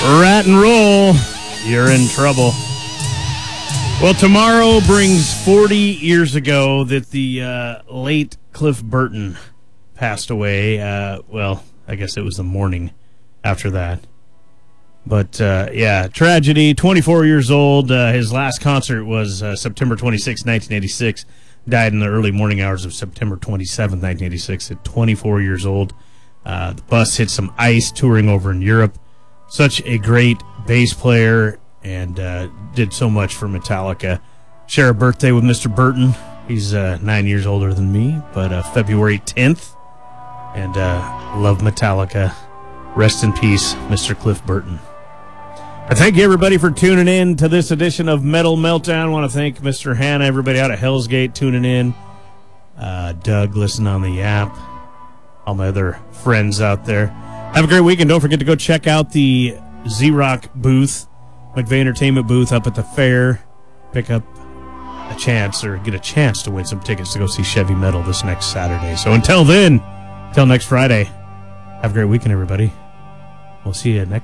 Rat and roll, you're in trouble. Well, tomorrow brings 40 years ago that the late Cliff Burton passed away. Well, I guess it was the morning after that. But, yeah, tragedy, 24 years old. His last concert was September 26, 1986. Died in the early morning hours of September 27, 1986, at 24 years old. The bus hit some ice touring over in Europe. Such a great bass player and did so much for Metallica. Share a birthday with Mr. Burton. He's 9 years older than me, but February 10th. And love Metallica. Rest in peace, Mr. Cliff Burton. I thank you, everybody, for tuning in to this edition of Metal Meltdown. I want to thank Mr. Hannah, everybody out at Hell's Gate tuning in. Doug, listening on the app. All my other friends out there. Have a great weekend. Don't forget to go check out the Z-Rock booth, McVeigh Entertainment booth up at the fair. Pick up a chance or get a chance to win some tickets to go see Chevy Metal this next Saturday. So until then, until next Friday, have a great weekend, everybody. We'll see you next